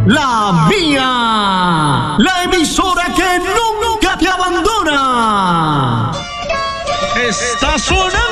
la mía, la emisora que nunca te abandona. Está sonando